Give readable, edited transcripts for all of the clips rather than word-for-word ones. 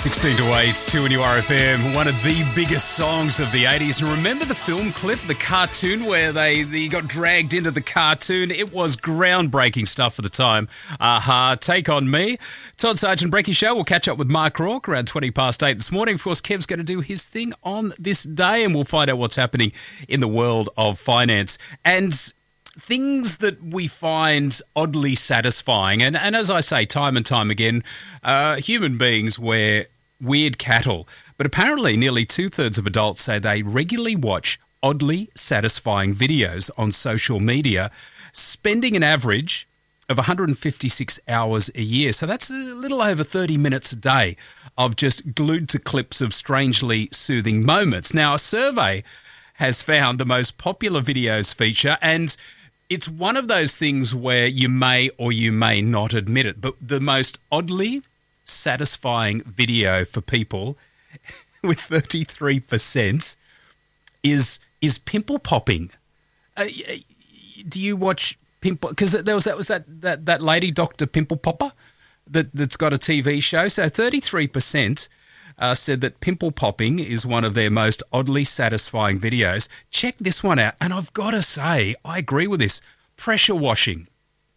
16 to 8, 2 and URFM, one of the biggest songs of the 80s. And remember the film clip, the cartoon, where they got dragged into the cartoon? It was groundbreaking stuff for the time. Take On Me. Todd Sargent Brecky Show. We'll catch up with Mark Rourke around 20 past 8 this morning. Of course, Kev's going to do his thing on this day, and we'll find out what's happening in the world of finance. And things that we find oddly satisfying. And as I say time and time again, human beings wear weird cattle. But apparently nearly 2/3 of adults say they regularly watch oddly satisfying videos on social media, spending an average of 156 hours a year. So that's a little over 30 minutes a day of just glued to clips of strangely soothing moments. Now, a survey has found the most popular videos feature, and it's one of those things where you may or you may not admit it, but the most oddly satisfying video for people with 33% is pimple popping. Do you watch pimple? Because there was that lady, Dr. Pimple Popper, that's got a TV show. So 33% said that pimple popping is one of their most oddly satisfying videos. Check this one out, and I've got to say, I agree with this. Pressure washing,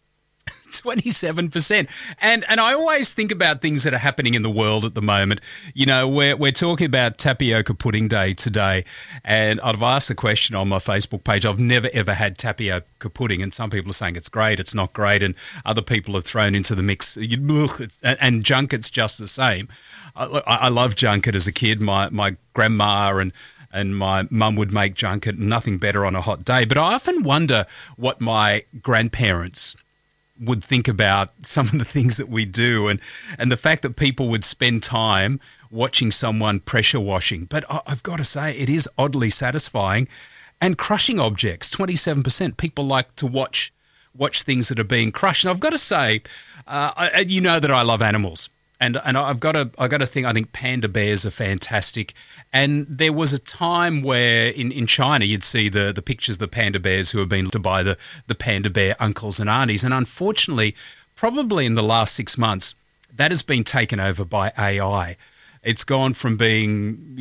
27%. And I always think about things that are happening in the world at the moment. You know, we're talking about Tapioca Pudding Day today, and I've asked the question on my Facebook page. I've never, ever had tapioca pudding, and some people are saying it's great, it's not great, and other people have thrown into the mix, and junket's just the same. I love junket as a kid. My grandma and my mum would make junket, nothing better on a hot day. But I often wonder what my grandparents would think about some of the things that we do, and the fact that people would spend time watching someone pressure washing. But I've got to say, it is oddly satisfying. And crushing objects, 27%. People like to watch things that are being crushed. And I've got to say, you know that I love animals. And I've got to think, I think panda bears are fantastic. And there was a time where in China you'd see the pictures of the panda bears who have been looked by the panda bear uncles and aunties. And unfortunately, probably in the last 6 months, that has been taken over by AI. It's gone from being,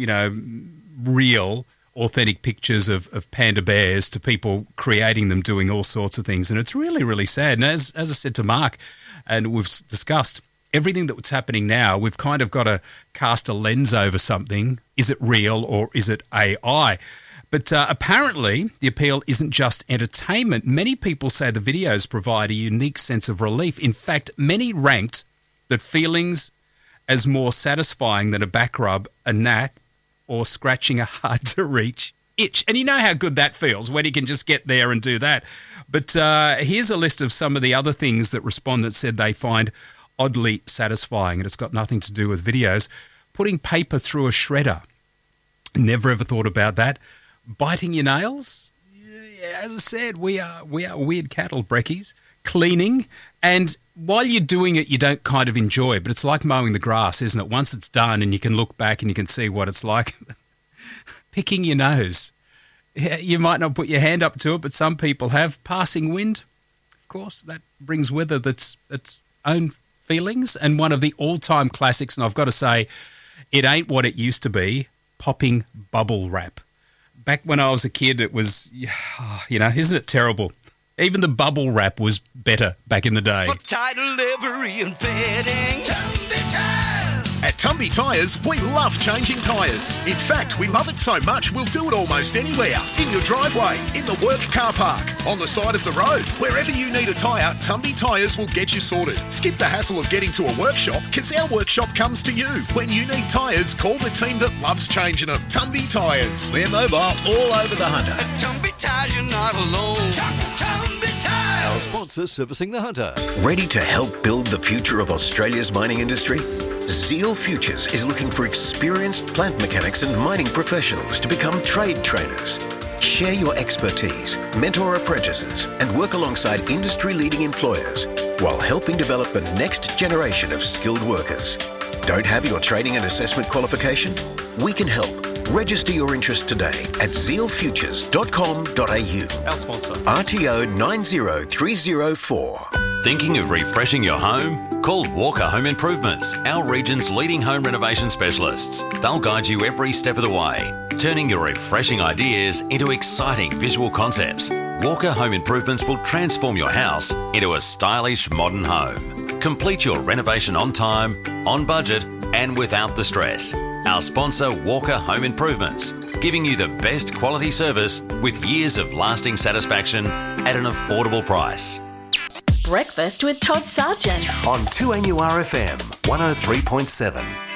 real, authentic pictures of panda bears to people creating them, doing all sorts of things. And it's really, really sad. And as I said to Mark, and we've discussed, everything that's happening now, we've kind of got to cast a lens over something. Is it real or is it AI? But apparently the appeal isn't just entertainment. Many people say the videos provide a unique sense of relief. In fact, many ranked that feelings as more satisfying than a back rub, a nap, or scratching a hard-to-reach itch. And you know how good that feels when you can just get there and do that. But here's a list of some of the other things that respondents said they find oddly satisfying, and it's got nothing to do with videos. Putting paper through a shredder. Never ever thought about that. Biting your nails. Yeah, as I said, we are weird cattle, brekkies. Cleaning, and while you're doing it, you don't kind of enjoy it, but it's like mowing the grass, isn't it? Once it's done and you can look back and you can see what it's like. Picking your nose. Yeah, you might not put your hand up to it, but some people have. Passing wind, of course, that brings with it its own feelings, and one of the all-time classics, and I've got to say, it ain't what it used to be, popping bubble wrap. Back when I was a kid, it was, isn't it terrible? Even the bubble wrap was better back in the day. For tire delivery and bedding, Tumby Tires. At Tumby Tyres, we love changing tyres. In fact, we love it so much, we'll do it almost anywhere. In your driveway, in the work car park, on the side of the road. Wherever you need a tyre, Tumby Tyres will get you sorted. Skip the hassle of getting to a workshop, because our workshop comes to you. When you need tyres, call the team that loves changing them. Tumby Tyres. We're mobile all over the Hunter. At Tumby Tires, you're not alone. Tumby Tires. Our sponsor servicing the Hunter. Ready to help build the future of Australia's mining industry? Zeal Futures is looking for experienced plant mechanics and mining professionals to become trade trainers. Share your expertise, mentor apprentices, and work alongside industry-leading employers while helping develop the next generation of skilled workers. Don't have your training and assessment qualification? We can help. Register your interest today at zealfutures.com.au. Our sponsor. RTO 90304. Thinking of refreshing your home? Call Walker Home Improvements, our region's leading home renovation specialists. They'll guide you every step of the way, turning your refreshing ideas into exciting visual concepts. Walker Home Improvements will transform your house into a stylish modern home. Complete your renovation on time, on budget, and without the stress. Our sponsor, Walker Home Improvements, giving you the best quality service with years of lasting satisfaction at an affordable price. Breakfast with Todd Sargent On 2NURFM 103.7.